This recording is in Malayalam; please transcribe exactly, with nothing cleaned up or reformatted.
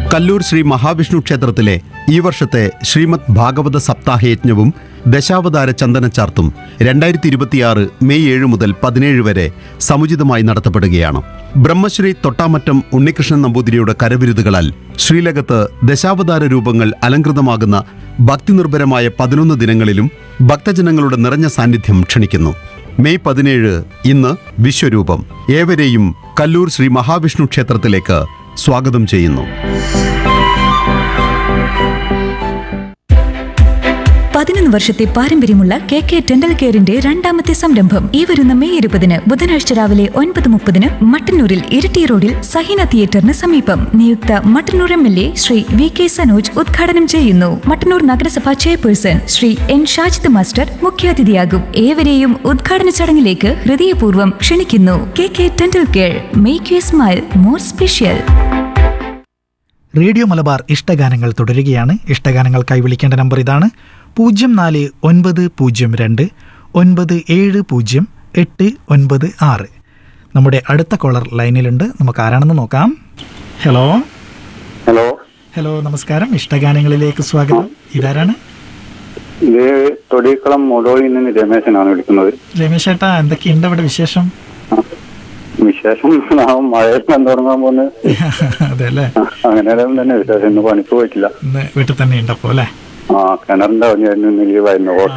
കല്ലൂർ ശ്രീ മഹാവിഷ്ണു ക്ഷേത്രത്തിലെ ഈ വർഷത്തെ ശ്രീമദ് ഭാഗവത സപ്താഹയജ്ഞവും ദശാവതാര ചന്ദനച്ചാർത്തും രണ്ടായിരത്തി ഇരുപത്തിയാറ് മെയ് ഏഴ് മുതൽ പതിനേഴ് വരെ സമുചിതമായി നടത്തപ്പെടുകയാണ്. ബ്രഹ്മശ്രീ തൊട്ടാമറ്റം ഉണ്ണികൃഷ്ണൻ നമ്പൂതിരിയുടെ കരവിരുതുകളാൽ ശ്രീലകത്ത് ദശാവതാര രൂപങ്ങൾ അലങ്കൃതമാകുന്ന ഭക്തിനിർഭരമായ പതിനൊന്ന് ദിനങ്ങളിലും ഭക്തജനങ്ങളുടെ നിറഞ്ഞ സാന്നിധ്യം ക്ഷണിക്കുന്നു. മെയ് പതിനേഴ് ഇന്ന് വിശ്വരൂപം. ഏവരെയും കല്ലൂർ ശ്രീ മഹാവിഷ്ണു ക്ഷേത്രത്തിലേക്ക് സ്വാഗതം ചെയ്യുന്നു. പതിനൊന്ന് വർഷത്തെ പാരമ്പര്യമുള്ള കെ കെ ഡെന്റൽ കെയറിന്റെ രണ്ടാമത്തെ സംരംഭം ഈ വരുന്ന മെയ് ഇരുപതിന് ബുധനാഴ്ച രാവിലെ ഒൻപത് മുപ്പതിന് മട്ടന്നൂരിൽ ഇരിട്ടി റോഡിൽ സഹീന തിയേറ്ററിന് സമീപം നിയുക്ത Mattannur M L A Shri V K Sanoj ഉദ്ഘാടനം ചെയ്യുന്നു. മട്ടന്നൂർ നഗരസഭാ chairperson Shri N Shajid master മുഖ്യാതിഥിയാകും. ഏവരെയും ഉദ്ഘാടന ചടങ്ങിലേക്ക് ഹൃദയപൂർവ്വം ക്ഷണിക്കുന്നു. K K dental care, make you smile more special. Radio Malabar ഇഷ്ടഗാനങ്ങൾ തുടരുകയാണ്. ഇഷ്ടഗാനങ്ങൾക്കായി വിളിക്കേണ്ട നമ്പർ ഇതാണ്: പൂജ്യം നാല് ഒൻപത് പൂജ്യം രണ്ട് ഒൻപത് ഏഴ് പൂജ്യം എട്ട് ഒൻപത് ആറ്. നമ്മുടെ അടുത്ത കോളർ ലൈനിലുണ്ട്. നമുക്ക് ആരാണെന്ന് നോക്കാം. ഹലോ ഹലോ ഹലോ നമസ്കാരം. ഇഷ്ടഗാനങ്ങളിലേക്ക് സ്വാഗതം. ഇതാരാണ്? ഇത് തൊടിക്കളം മുടോളിൽ നിന്ന് രമേശനാണ് വിളിക്കുന്നത്. രമേശ് ചേട്ടാ, എന്തൊക്കെയുണ്ട് അവിടെ വിശേഷം? വിശേഷം മഴയെല്ലാം തുടങ്ങാൻ പോകുന്നത്. അതെ അല്ലേ? അങ്ങനെ തന്നെ വിശേഷം. ഇന്ന് പണിക്ക് പോയിട്ടില്ല. ഇന്ന് വീട്ടിൽ തന്നെ ഉണ്ടപ്പോ അല്ലേ? ആ കിണറിന്റെ ലീവായിരുന്നു.